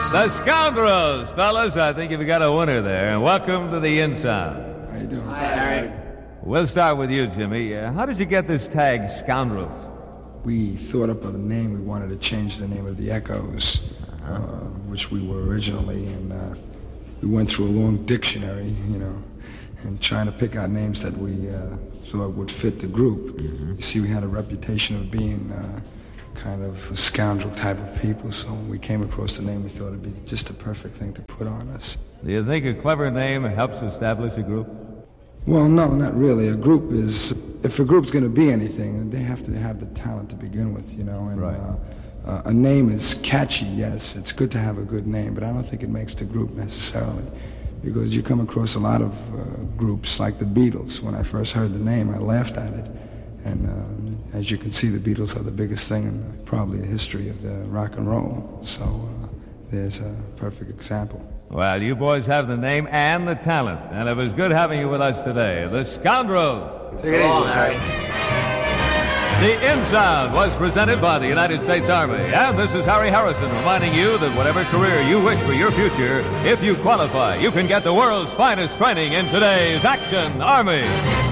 The Scoundrels, fellas. I think you've got a winner there. And welcome to the Inside. How you doing? Hi, Harry. We'll start with you, Jimmy. How did you get this tag, Scoundrels? We thought up a name. We wanted to change the name of the Echoes, which we were originally, and we went through a long dictionary, and trying to pick out names that we thought would fit the group. Mm-hmm. You see, we had a reputation of being kind of a scoundrel type of people, so when we came across the name, we thought it'd be just the perfect thing to put on us. Do you think a clever name helps establish a group? Well, no, not really. A group is, if a group's going to be anything, they have to have the talent to begin with, and Right. A name is catchy, yes. It's good to have a good name, but I don't think it makes the group necessarily, because you come across a lot of groups like the Beatles. When I first heard the name, I laughed at it, and as you can see, the Beatles are the biggest thing in probably the history of the rock and roll, so there's a perfect example. Well, you boys have the name and the talent, and it was good having you with us today. The Scoundrels. Take it easy, Harry. The In-Sound was presented by the United States Army, and this is Harry Harrison reminding you that whatever career you wish for your future, if you qualify, you can get the world's finest training in today's Action Army.